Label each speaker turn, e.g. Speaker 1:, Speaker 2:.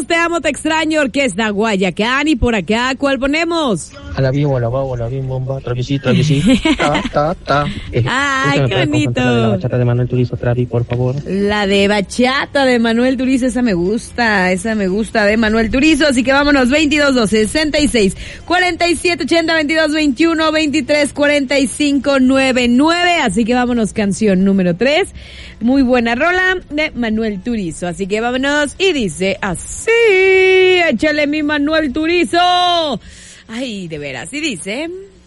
Speaker 1: Te amo, te extraño, Orquesta Guayacán. Y por acá, ¿cuál ponemos?
Speaker 2: A la bien, bomba, traviesí, ta.
Speaker 1: Ay, qué bonito.
Speaker 2: La de bachata de Manuel Turizo, Travi, por favor.
Speaker 1: La de bachata de Manuel Turizo, esa me gusta de Manuel Turizo. Así que vámonos, 22 12 66 47 80 22 21 23 45 99. Así que vámonos, canción número 3. Muy buena rola de Manuel Turizo. Así que vámonos, y dice así: échale mi Manuel Turizo. Ay, de veras, y dice...